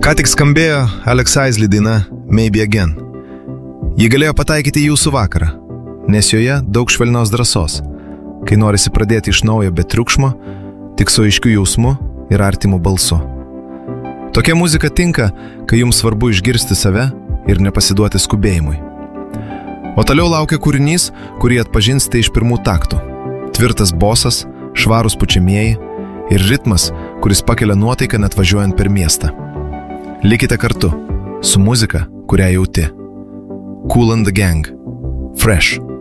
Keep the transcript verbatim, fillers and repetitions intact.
Ką tik skambėjo Alex Isley daina Maybe Again. Ji galėjo pataikyti jūsų vakarą, nes joje daug švelnios drąsos, kai norisi pradėti iš naujo be triukšmo, tik su aiškiu jausmu ir artimu balsu. Tokia muzika tinka, kai jums svarbu išgirsti save ir nepasiduoti skubėjimui. O toliau laukia kūrinys, kurį atpažinsite iš pirmų taktų. Tvirtas bosas, švarūs pučiamieji ir ritmas, kuris pakelia nuotaiką net važiuojant per miestą. Likite kartu su muzika, kurią jauti. Kool and the Gang. Fresh.